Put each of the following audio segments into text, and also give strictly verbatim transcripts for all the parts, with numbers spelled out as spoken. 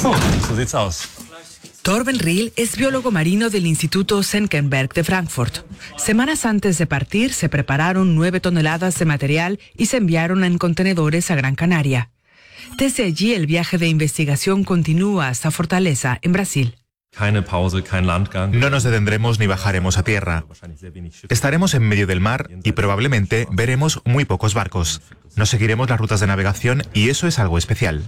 So sieht's aus. Torben Riel es biólogo marino del Instituto Senckenberg de Frankfurt. Semanas antes de partir, se prepararon nueve toneladas de material y se enviaron en contenedores a Gran Canaria. Desde allí, el viaje de investigación continúa hasta Fortaleza, en Brasil. No nos detendremos ni bajaremos a tierra. Estaremos en medio del mar y probablemente veremos muy pocos barcos. No seguiremos las rutas de navegación y eso es algo especial.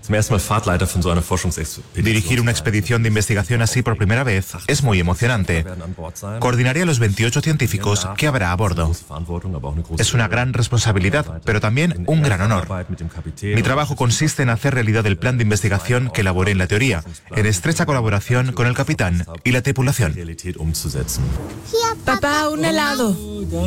Dirigir una expedición de investigación así por primera vez es muy emocionante. Coordinaré a los veintiocho científicos que habrá a bordo. Es una gran responsabilidad, pero también un gran honor. Mi trabajo consiste en hacer realidad el plan de investigación que elaboré en la teoría, en estrecha colaboración con el capitán y la tripulación. Papá, un helado.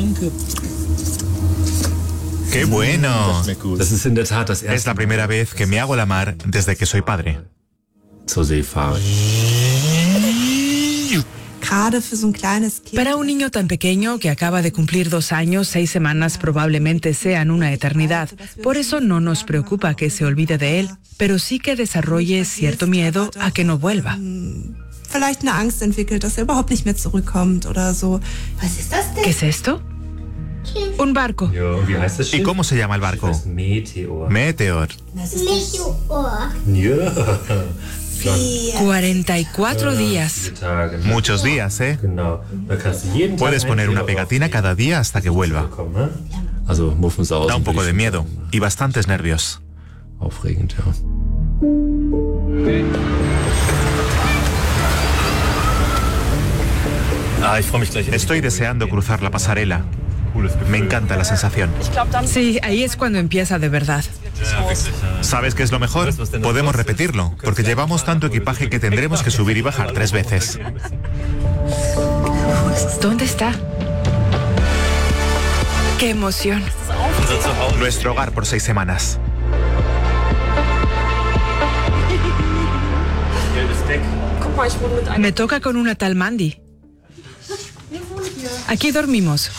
¡Qué bueno! Es la primera vez que me hago la mar desde que soy padre. Para un niño tan pequeño que acaba de cumplir dos años, seis semanas probablemente sean una eternidad. Por eso no nos preocupa que se olvide de él, pero sí que desarrolle cierto miedo a que no vuelva. ¿Qué es esto? Un barco. ¿Y cómo se llama el barco? Meteor. cuarenta y cuatro días. Muchos días, ¿eh? Puedes poner una pegatina cada día hasta que vuelva. Da un poco de miedo y bastantes nervios. Estoy deseando cruzar la pasarela. Me encanta la sensación. Sí, ahí es cuando empieza de verdad. ¿Sabes qué es lo mejor? Podemos repetirlo, porque llevamos tanto equipaje que tendremos que subir y bajar tres veces. ¿Dónde está? ¡Qué emoción! Nuestro hogar por seis semanas. Me toca con una tal Mandy. Aquí dormimos.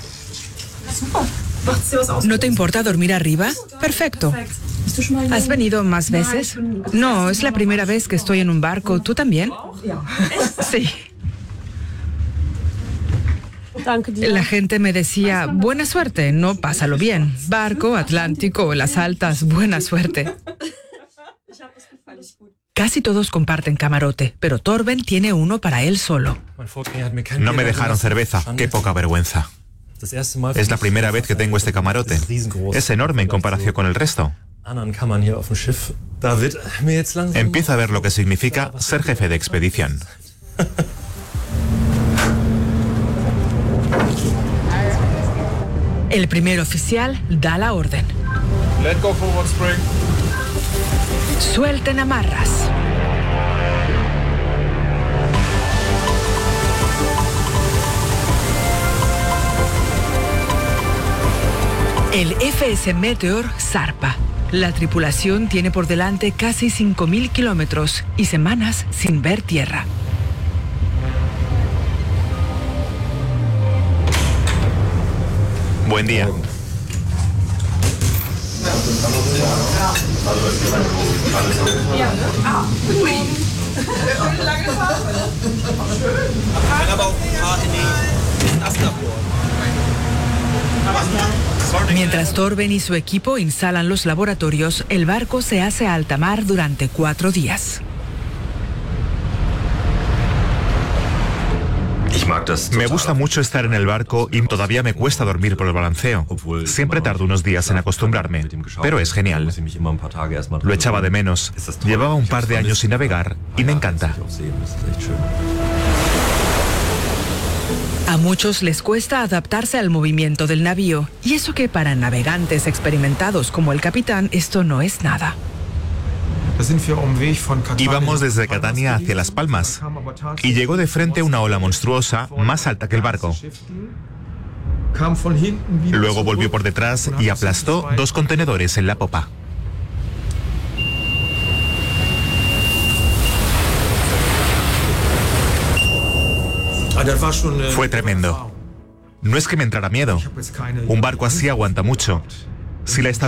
¿No te importa dormir arriba? Perfecto. ¿Has venido más veces? No, es la primera vez que estoy en un barco. ¿Tú también? Sí. La gente me decía, buena suerte, no, pásalo bien. Barco, Atlántico, las altas, buena suerte. Casi todos comparten camarote, pero Torben tiene uno para él solo. No me dejaron cerveza, qué poca vergüenza. Es la primera vez que tengo este camarote. Es enorme en comparación con el resto. Empiezo a ver lo que significa ser jefe de expedición. El primer oficial da la orden. Suelten amarras. El F S Meteor zarpa. La tripulación tiene por delante casi cinco mil kilómetros y semanas sin ver tierra. Buen día. Mientras Torben y su equipo instalan los laboratorios, el barco se hace a alta mar durante cuatro días. Me gusta mucho estar en el barco y todavía me cuesta dormir por el balanceo. Siempre tardo unos días en acostumbrarme, pero es genial. Lo echaba de menos. Llevaba un par de años sin navegar y me encanta. A muchos les cuesta adaptarse al movimiento del navío, y eso que para navegantes experimentados como el capitán esto no es nada. Íbamos desde Catania hacia Las Palmas y llegó de frente una ola monstruosa más alta que el barco. Luego volvió por detrás y aplastó dos contenedores en la popa. Fue tremendo. No es que me entrara miedo. Un barco así aguanta mucho. Si la